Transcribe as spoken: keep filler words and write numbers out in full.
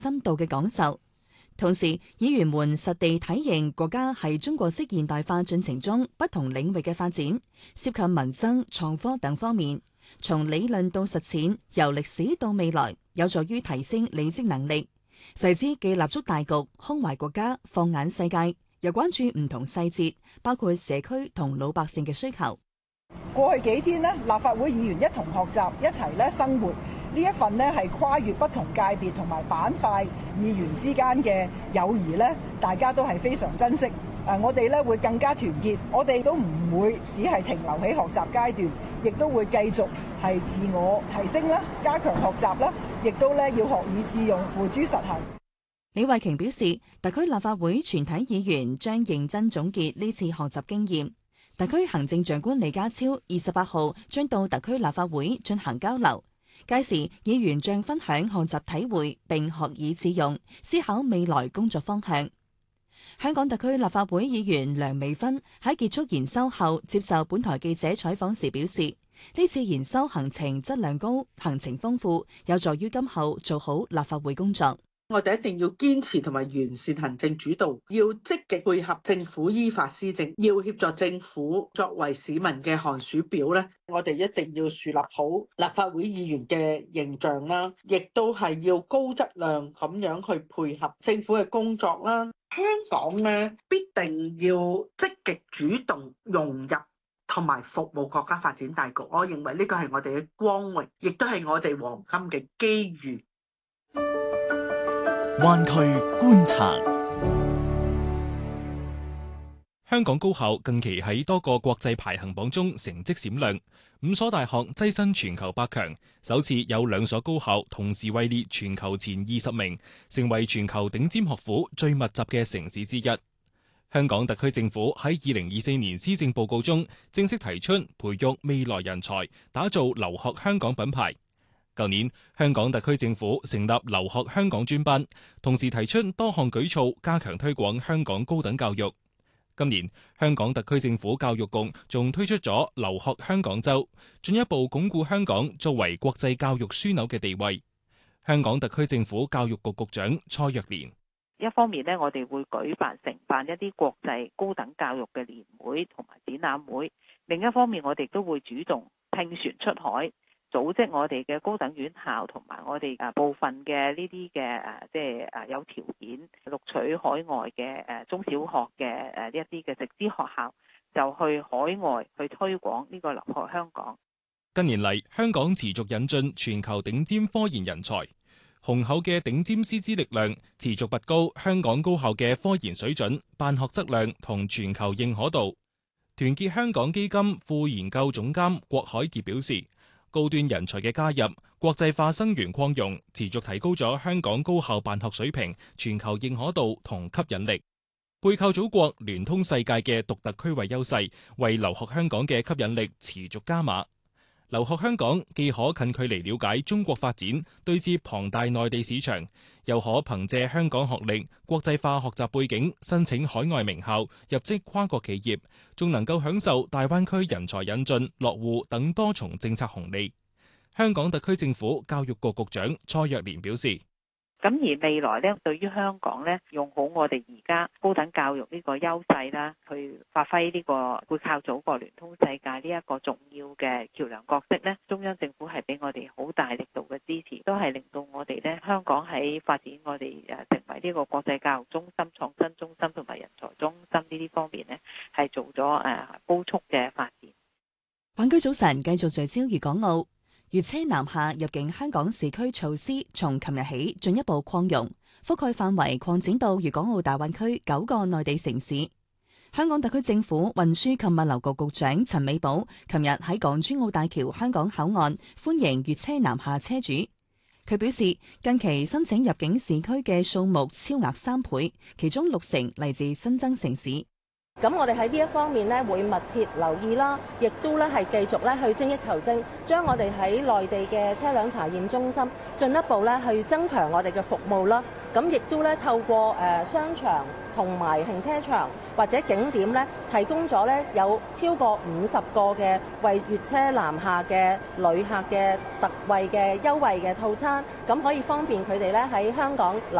深度嘅講授。同時，議員們實地體認國家喺中國式現代化進程中不同領域嘅發展，涉及民生、創科等方面，從理論到實踐，由歷史到未來，有助於提升履職能力。誓知既立足大局，胸懷國家，放眼世界，又關注唔同細節，包括社區同老百姓嘅需求。 過去幾天呢，立法會議員一同學習，一齊咧生活，呢一份呢係跨越不同界別同埋板塊議員之間嘅友誼呢，大家都係非常珍惜。誒，我哋咧會更加團結，我哋都唔會只係停留喺學習階段，亦都會繼續係自我提升啦，加強學習啦，亦都咧要學以致用，付諸實行。 李慧瓊表示，特區立法會全體議員將認真總結呢次學習經驗。特區行政長官李家超二十八號將到特區立法會進行交流，屆時議員將分享學習體會並學以致用，思考未來工作方向。香港特區立法會議員梁美芬喺結束研修後接受本台記者採訪時表示，呢次研修行程質量高，行程豐富，有助於今後做好立法會工作。 我哋一定要堅持同埋完善行政主導，要積極配合政府依法施政，要協助政府作為市民嘅寒暑表咧。我哋一定要樹立好立法會議員嘅形象啦，亦都係要高質量咁樣去配合政府嘅工作啦。香港咧必定要積極主動融入同埋服務國家發展大局。我認為呢個係我哋嘅光榮，亦都係我哋黃金嘅機遇。 灣區觀察。 香港高校近期喺多個國際排行榜中成績閃亮，五所大學躋身全球百強，首次有兩所高校同時位列全球前二十名，成為全球頂尖學府最密集嘅城市之一。香港特區政府喺二零二四年施政報告中正式提出培育未來人才，打造留學香港品牌。舊年，香港特區政府成立留學香港專班，同時提出多項舉措加強推廣香港高等教育。今年，香港特區政府教育局仲推出咗留學香港周，進一步鞏固香港作為國際教育樞紐嘅地位。香港特區政府教育局局長蔡若蓮： 一方面呢，我哋會舉辦承辦一啲國際高等教育嘅年會同埋展覽會；另一方面，我哋都會主動聘船出海，組織我哋嘅高等院校同埋我哋誒部分嘅呢啲嘅誒，即係誒有條件錄取海外嘅誒中小學嘅誒一啲嘅直資學校，就去海外去推廣呢個留學香港。 近年嚟，香港持續引進全球頂尖科研人才，雄厚嘅頂尖師資力量持續拔高香港高校嘅科研水準、辦學質量同全球認可度。團結香港基金副研究總監郭海傑表示，高端人才嘅加入、國際化生源擴容，持續提高咗香港高校辦學水平、全球認可度同吸引力。背靠祖國、聯通世界嘅獨特區位優勢，為留學香港嘅吸引力持續加碼。留學香港既可近距離了解中國發展，對接龐大內地市場，又可憑借香港學歷、國際化學習背景，申請海外名校、入職跨國企業，仲能夠享受大灣區人才引進、落戶等多重政策紅利。香港特區政府教育局局長蔡若蓮表示： 咁而未來咧，對於香港咧，用好我哋而家高等教育呢個優勢啦，去發揮呢個背靠祖國聯通世界呢一個重要嘅橋梁角色咧，中央政府係俾我哋好大力度嘅支持，都係令到我哋咧香港喺發展我哋誒成為呢個國際教育中心、創新中心同埋人才中心呢啲方面咧，係做咗誒高速嘅發展。 灣區早晨繼續聚焦粵港澳。粵車南下入境香港市區措施從琴日起進一步擴容，覆蓋範圍擴展到粵港澳大灣區九個內地城市。香港特區政府運輸及物流局局長陳美寶琴日喺港珠澳大橋香港口岸歡迎粵車南下車主。佢表示，近期申請入境市區嘅數目超額三倍，其中六成嚟自新增城市。 咁我哋喺呢一方面咧，會密切留意啦，亦都咧係繼續咧去精益求精，將我哋喺內地嘅車輛查驗中心進一步咧去增強我哋嘅服務啦， 咁亦都咧透過誒商場同埋停車場或者景點咧，提供咗咧有超過五十個嘅為粵車南下嘅旅客嘅特惠嘅優惠嘅套餐，咁可以方便佢哋咧喺香港